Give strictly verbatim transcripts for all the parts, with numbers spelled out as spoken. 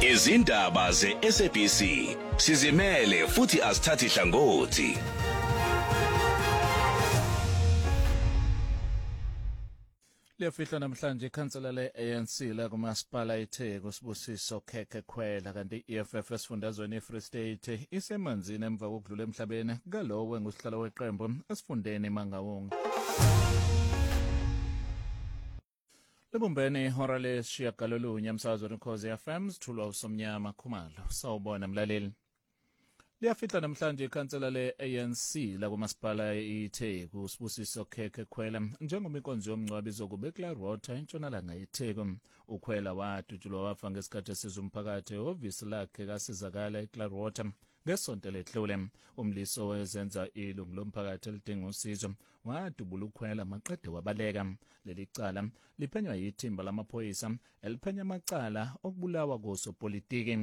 Izindaba ze-S A B C sizimele futhi asithathi hlangothi. Liyafihla namhlanje ikhansela le-A N C la kumasipala eTheku Sibusiso Khekhekhwela kanti i-E F F esifundazweni eFree State isemanzini emva kokudlula emhlabeni ngalowo engusihlalo weqembu esifundeni eMangaung. Lebumbene ihora lesishiyagalolunye emsakazweni Ukhozi F M sithulwa uSomnyama Khumalo. Sawubona mlaleli. Liyafihla namhlanje ikhansela le-A N C la kumasipala eTheku Sibusiso Khekhekhwela njengoba inkonzo yomngcwabo izokuba eClarwater entshonalanga yeTheku. Ukhwela wadutshulwa wafa ngesikhathi esiza umphakathi ehhovisi lakhe kasizakala eClarwater ngesonto ledlule. Umliso wezenza ilungu lomphakathi elidinga usizo wadubula ukhwela maqede wabaleka. Leli cala liphenywa yithimba lamaphoyisa eliphenya amacala okubulawa kosopolitiki.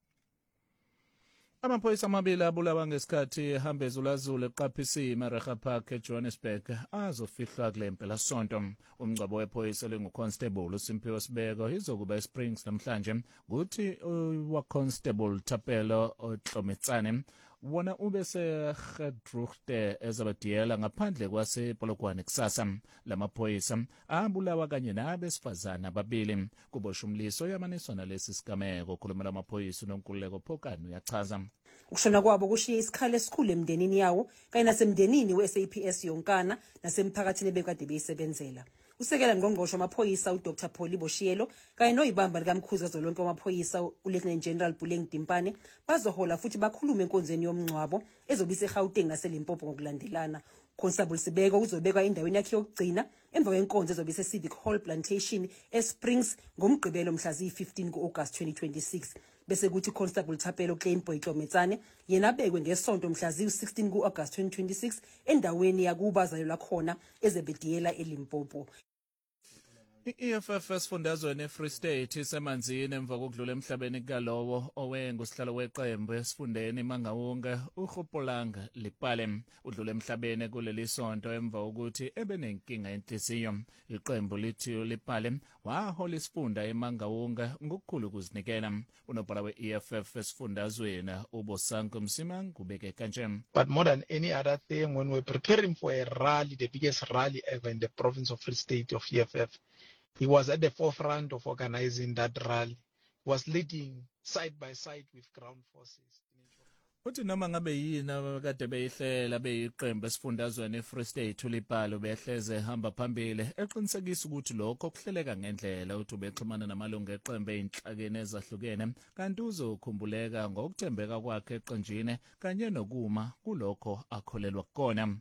Amaphoyisa amabili abulawa ngesikhathi ehamba ezulazule eQaphisi eMarega Park eJohannesburg azofihlwa kule mpelasonto. Umngcwabo wephoyisa linguConstable uSimphiwe Sibeko izokuba eSprings namhlanje kuthi waConstable Thapelo Tlometsane wona ube seGedruchte ezabadiyela ngaphandle kwasePolokwane kusasa. Lamaphoyisa abulawa kanye nabesifazana ababili. Kuboshwa umliso yamaniswa nalesi sigameko. Khulumela amaphoyisa uNonkululeko Phokani uyachaza. Ukushona kwabo kushiya isikhala esikhulu emndenini yawo kanye nasemndenini we-S A P S yonkana nasemphakathini ebekade beyisebenzela. Usekela ngqongqosho amaphoyisa uDr Paul Boshiyelo kanye noyibamba likamkhuzi kazolonke wamaphoyisa uLieutenant General Buleng Dimpane bazohola futhi bakhulume enkonzweni yomngcwabo ezobise eGauteng naseLimpopo ngokulandelana. Constable Sibeko uzobekwa endaweni yakhe yokugcina emva kwenkonzo ezobise eCivic Hall Plantation eSprings ngomgqibelo mhla zi-fifteen kuAugust twenty twenty-six. Bese kuthi Constable Thapelo Kleinboy Tlometsane yena abekwe ngesonto mhla zi-sixteen kuAugust twenty twenty-six endaweni yakubazayo lakhona ezebediyela eLimpopo. I-E F F esifundazweni eFree State isemanzini emva kokudlula emhlabeni kalowo owengusihlalo weqembu esifundeni eMangaung uRhopolanga Lipale udlule emhlabeni kuleli sonto emva ukuthi ebenenkinga yenhliziyo. Iqembu lithi Lipale wahola isifunda eMangaung ngokukhulu ukuzinikela. Unobhala we-E F F esifundazweni uBosanko Msimang ubeke kanje. But more than any other thing, when we're preparing for a rally, the biggest rally ever in the province of Free State of E F F, he was at the forefront of organizing that rally. He was leading side by side with ground forces. Uthi noma ngabe yini kade beyihlela beyiqembu esifundazweni eFree State uLipalo behleze hamba phambili eqinisekisa ukuthi lokho kuhleleka ngendlela. Uthi ubexhumana namalungu eqembu einhlakeni ezahlukene kanti uzokhumbuleka ngokuthembeka kwakhe eqenjini kanye nokuma kulokho akholelwa kukona.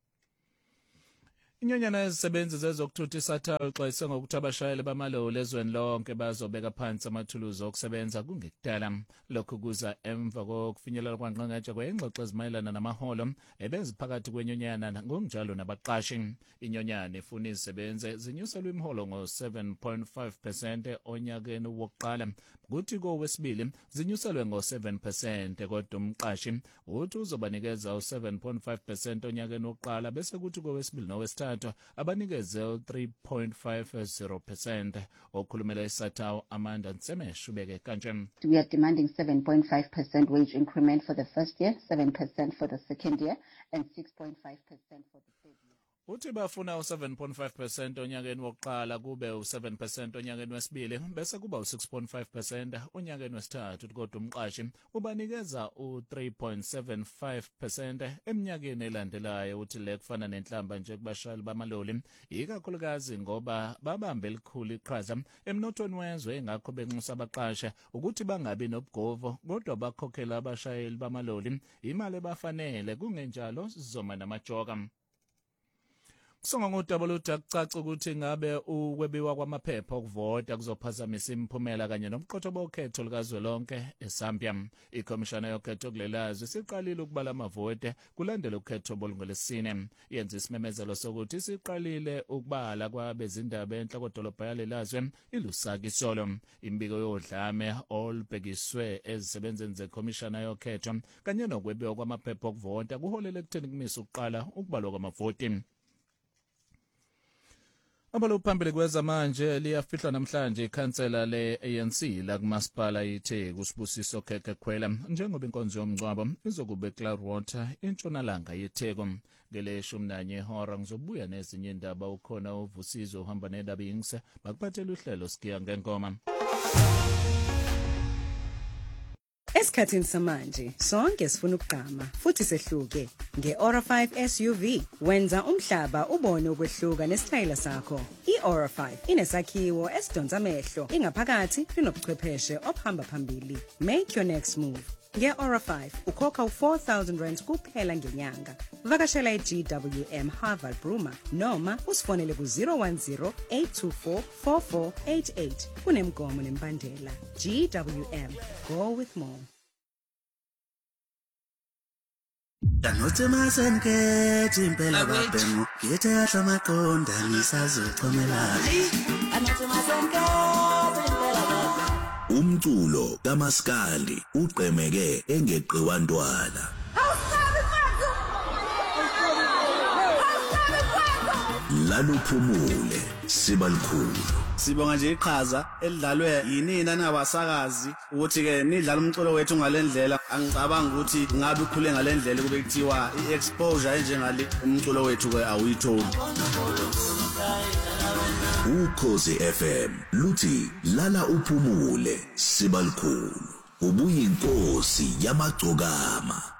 Inyonyana ezisebenzi zezokuthutha isathal xwayise ngokuthi abashayeli bamaloli ezweni lonke bazobeka phansi amathuluzi okusebenza kungekudala. Lokhu kuza emva kokufinyelela kwanqangatshe kwengxoxo ezimayelana namaholo ebeziphakathi kwenyonyana ngokunjalo nabaqashi. Inyonyana ifuna izisebenzi zinyuselwe imiholo ngo-seven point five percent onyakeni wokuqala kuthi kowesibili zinyuselwe ngo-seven percent kodwa umqashi uthi uzobanikeza u-seven point five percent onyakeni wokuqala bese kuthi kowesibili nowesithathu abanikeze three point five zero percent. Okhulumela isathawu Amanda Nsemesh ubeke kanje. We are demanding seven point five percent wage increment for the first year, seven percent for the second year, and six point five percent for the third year. Uthi bafuna u-seven point five percent onyakeni wokuqala kube u-seven percent onyakeni wesibili bese kuba u-six point five percent onyakeni wesithathu kodwa umqashi ubanikeza u-three point seven five percent eminyakeni elandelayo. Uthi le kufana nenhlamba nje kubashayeli bamaloli ikakhulukazi ngoba babambe elikhulu iqhaza emnothweni wezwe engakho benxusa abaqasha ukuthi bangabi nobugovo kodwa bakhokhela abashayeli bamaloli imali ebafanele kungenjalo sizoma namajoka. Kusonga ngodaba kucaca ukuthi ngabe ukwebiwa kwamaphepha okuvota kuzophazamisa imiphumela kanye nomqotho bokhetho likazwelonke eZambia. Ikhomishana yokhetho kulelazwe siqalile ukubala amavote kulandela ukhetho bolungolesine. Yenza isimemezelo sokuthi siqalile ukubala kwabezindaba enhlakodolobha yalelazwe iLusaka isolo. Imbiko yodlame olubhekiswe ezisebenzeni zekhomishana yokhetho kanye nokwebiwa kwamaphepha okuvota kuholele ekutheni kumisa ukuqala ukubalwa kwamavoti. Abalophambili kweza manje liyafihlwa namhlanje ikhansela le-A N C la kumasipala iTheku uSibusiso Khekhekhwela njengoba inkonzo yomngcwabo izokuba eCloudwater intshonalanga yeTheku. Ngeleshumi nanye ihora ngizobuya nezinye indaba ukhona uVusizo uhamba nedaba ingise bakuphathela uhlelo sikiya ngengoma. Esikhathini samanje sonke sifuna ukugqama futhi sehluke nge-Aura five S U V wenza umhlaba ubone ukwehluka nesitayela sakho. I-Aura five inesakhiwo esidonsa amehlo ingaphakathi linobuchwepheshe obuhamba phambili. Make your next move. Nge-Aura five ukhokha u-four thousand rand kuphela ngenyanga. Vakashela i-G W M Harvard Bruma noma usifonele ku zero one zero eight two four four four eight eight. Kunemgomo nembandela. G W M, go with more. Danote masenke impela babhemu gethe yahla maqonda ngisazochomela. Danote masenke impela babhemu. Umculo kaMaskandi uqhemeke engeqiwa ntwala. Laluphumule sibalikhulu. Sibonga nje iqhaza elidlalwe yinina nabasakazi ukuthi ke nidlala umculo wethu ngalendlela angicabanga ukuthi ngabe ukhule ngalendlela kube kuthiwa iexposure enjengale umculo wethu ke awuyitholi. Ukhozi F M luthi lala uphumule sibalikhulu ubuyinkosi yamagcokama.